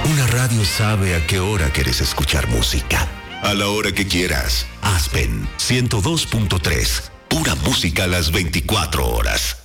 Una radio sabe a qué hora quieres escuchar música. A la hora que quieras. Aspen 102.3. Pura música a las 24 horas.